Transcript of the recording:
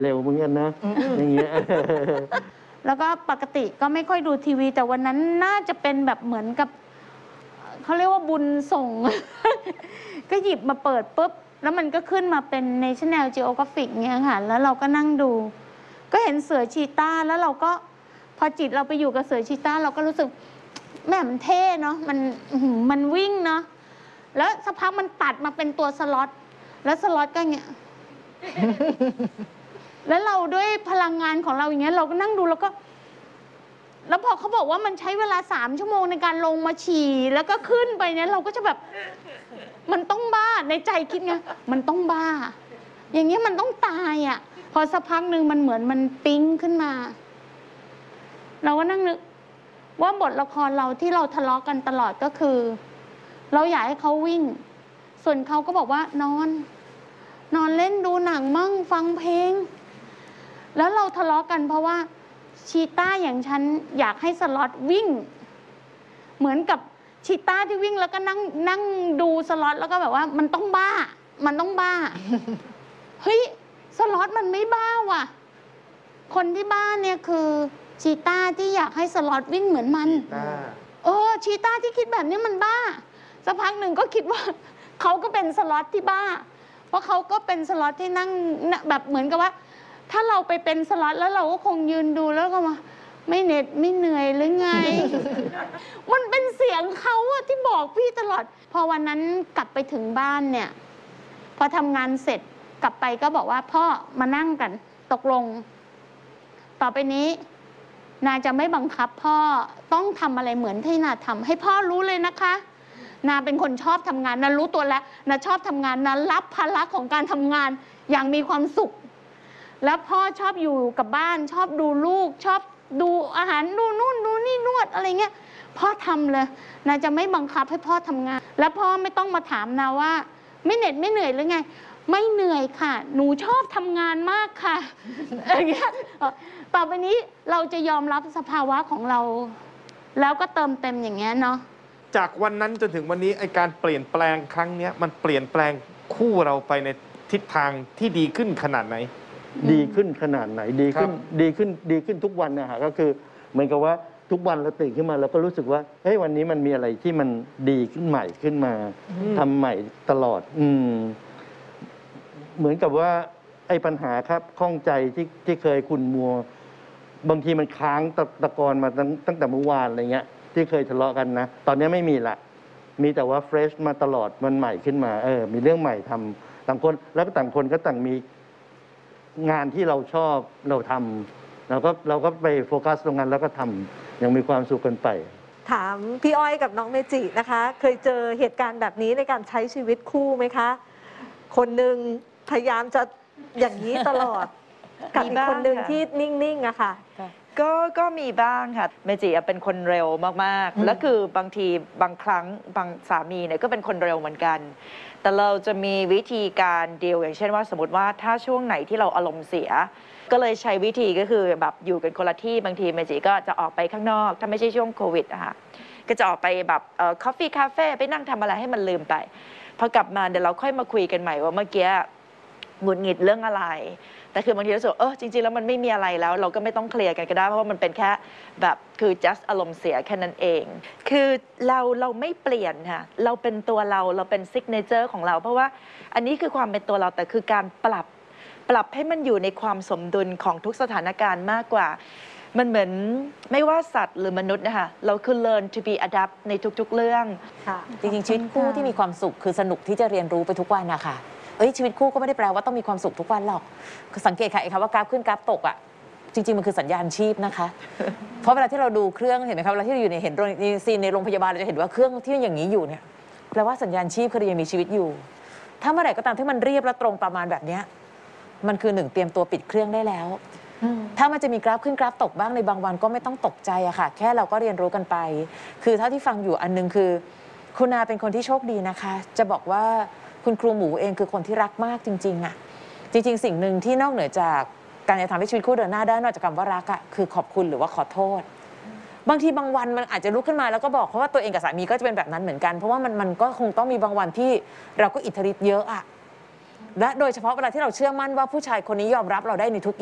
เร็วเหมือนกันนะอย่างเงี้ยแล้วก็ปกติก็ไม่ค่อยดูทีวีแต่วันนั้นน่าจะเป็นแบบเหมือนกับเขาเรียกว่าบุญส่ง ก็หยิบมาเปิดปุ๊บแล้วมันก็ขึ้นมาเป็น National Geographic เงี้ยค่ะแล้วเราก็นั่งดูก็เห็นเสือชีต้าแล้วเราก็พอจิตเราไปอยู่กับเสือชีต้าเราก็รู้สึกแม่มันเท่เนาะมันวิ่งเนาะแล้วสักพักมันตัดมาเป็นตัวสล็อตแล้วสล็อตก็เงี้ย แล้วเราด้วยพลังงานของเราอย่างเงี้ยเราก็นั่งดูแล้วพอเขาบอกว่ามันใช้เวลา3 ชั่วโมงในการลงมาฉี่แล้วก็ขึ้นไปเนี่ยเราก็จะแบบมันต้องบ้าในใจคิดไงมันต้องบ้าอย่างเงี้ยมันต้องตายอ่ะพอสักพักหนึ่งมันเหมือนมันปิ๊งขึ้นมาเราก็นั่งนึกว่าบทละครเราที่เราทะเลาะกันตลอดก็คือเราอยากให้เขาวิ่งส่วนเขาก็บอกว่านอนเล่นดูหนังมั่งฟังเพลงแล้วเราทะเลาะกันเพราะว่าชีต้าอย่างฉันอยากให้สล็อตวิ่งเหมือนกับชีต้าที่วิ่งแล้วก็นั่งดูสล็อตแล้วก็แบบว่ามันต้องบ้าเฮ้ยสล็อตมันไม่บ้าว่ะคนที่บ้าเนี่ยคือชีต้าที่อยากให้สล็อตวิ่งเหมือนมันชีต้าที่คิดแบบนี้มันบ้าสักพักหนึ่งก็คิดว่าเขาก็เป็นสล็อตที่บ้าเพราะเขาก็เป็นสล็อตที่นั่งแบบเหมือนกับว่าถ้าเราไปเป็นสล็อตแล้วเราก็คงยืนดูแล้วก็มาไม่เหน็ดไม่เหนื่อยหรือไง มันเป็นเสียงเขาอะที่บอกพี่ตลอดพอวันนั้นกลับไปถึงบ้านเนี่ยพอทำงานเสร็จกลับไปก็บอกว่าพ่อมานั่งกันตกลงต่อไปนี้นาจะไม่บังคับพ่อต้องทำอะไรเหมือนที่นาทำให้พ่อรู้เลยนะคะนาเป็นคนชอบทำงานนารู้ตัวแล้วนาชอบทำงานนารับภาระของการทำงานอย่างมีความสุขแล้วพ่อชอบอยู่กับบ้านชอบดูลูกชอบดูอาหารดูนู่นดูนี่นวดอะไรเงี้ยพ่อทำเลยนาจะไม่บังคับให้พ่อทำงานแล้วพ่อไม่ต้องมาถามนาว่าไม่เหน็ดไม่เหนื่อยหรือไงไม่เหนื่อยค่ะหนูชอบทำงานมากค่ะอย่างเงี้ยต่อไปนี้เราจะยอมรับสภาวะของเราแล้วก็เติมเต็มอย่างเงี้ยเนาะจากวันนั้นจนถึงวันนี้ไอการเปลี่ยนแปลงครั้งนี้มันเปลี่ยนแปลงคู่เราไปในทิศทางที่ดีขึ้นขนาดไหนดีขึ้นขนาดไหนดีขึ้นทุกวันนะฮะก็คือเหมือนกับว่าทุกวันเราตื่นขึ้นมาเราก็รู้สึกว่าเฮ้ยวันนี้มันมีอะไรที่มันดีขึ้นใหม่ขึ้นมาทำใหม่ตลอดเหมือนกับว่าไอ้ปัญหาครับข้องใจที่เคยขุ่นมัวบางทีมันค้างตะกอนมาตั้งแต่เมื่อวานอะไรเงี้ยที่เคยทะเลาะกันนะตอนนี้ไม่มีละมีแต่ว่าเฟรชมาตลอดมันใหม่ขึ้นมามีเรื่องใหม่ทำต่างคนแล้วก็ต่างคนก็ต่างมีงานที่เราชอบเราทำเราก็ไปโฟกัสตรงนั้นแล้วก็ทำยังมีความสุขกันไปถามพี่อ้อยกับน้องเมจินะคะเคยเจอเหตุการณ์แบบนี้ในการใช้ชีวิตคู่ไหมคะคนหนึ่งพยายามจะอย่างนี้ตลอดกับอีกคนหนึ่งที่นิ่งๆอะค่ะก็มีบ้างค่ะเมจิเป็นคนเร็วมากๆแล้วคือบางทีบางครั้งบางสามีเนี่ยก็เป็นคนเร็วเหมือนกันแต่เราจะมีวิธีการดีลอย่างเช่นว่าสมมติว่าถ้าช่วงไหนที่เราอารมณ์เสียก็เลยใช้วิธีก็คือแบบอยู่กันคนละที่บางทีเมจิก็จะออกไปข้างนอกถ้าไม่ใช่ช่วงโควิดอะค่ะก็จะออกไปแบบคอฟฟี่คาเฟ่ไปนั่งทำอะไรให้มันลืมไปพอกลับมาเดี๋ยวเราค่อยมาคุยกันใหม่ว่าเมื่อกี้หงุดหงิดเรื่องอะไรแต่คือบางทีรู้สึกจริงๆแล้วมันไม่มีอะไรแล้วเราก็ไม่ต้องเคลียร์กันก็ได้เพราะว่ามันเป็นแค่แบบคือ just อารมณ์เสียแค่นั้นเองคือเราไม่เปลี่ยนค่ะเราเป็นตัวเราเป็น signature ของเราเพราะว่าอันนี้คือความเป็นตัวเราแต่คือการปรับให้มันอยู่ในความสมดุลของทุกสถานการณ์มากกว่ามันเหมือนไม่ว่าสัตว์หรือมนุษย์นะคะเราคือ learn to be adapt ในทุกๆเรื่องจริงๆชีวิตคู่ที่มีความสุขคือสนุกที่จะเรียนรู้ไปทุกวันนะคะชีวิตคู่ก็ไม่ได้แปลว่าต้องมีความสุขทุกวันหรอกสังเกตค่ะว่ากราฟขึ้นกราฟตกอ่ะจริงๆมันคือสัญญาณชีพนะคะเพราะเวลาที่เราดูเครื่องเห็นไหมครับเวลาที่เราอยู่ในเห็นซีนในโรงพยาบาลเราจะเห็นว่าเครื่องที่อย่างนี้อยู่เนี่ยแปลว่าสัญญาณชีพคือยังมีชีวิตอยู่ถ้าเมื่อไหร่ก็ตามที่มันเรียบและตรงประมาณแบบนี้มันคือ1เตรียมตัวปิดเครื่องได้แล้วถ้ามันจะมีกราฟขึ้นกราฟตกบ้างในบางวันก็ไม่ต้องตกใจอะค่ะแค่เราก็เรียนรู้กันไปคือเท่าที่ฟังอยู่อันนึงคือคุณนาเป็นคนที่โชคดีนะคะจะบอกว่าคุณครูหมูเองคือคนที่รักมากจริงๆอะจริงๆสิ่งหนึ่งที่นอกเหนือจากการจะทำให้ชีวิตคู่เดินหน้าได้นอกจากคำว่ารักอะคือขอบคุณหรือว่าขอโทษบางทีบางวันมันอาจจะลุกขึ้นมาแล้วก็บอกเพราะว่าตัวเองกับสามีก็จะเป็นแบบนั้นเหมือนกันเพราะว่ามันก็คงต้องมีบางวันที่เราก็อิทธิฤทธิ์เยอะอะและโดยเฉพาะเวลาที่เราเชื่อมั่นว่าผู้ชายคนนี้ยอมรับเราได้ในทุก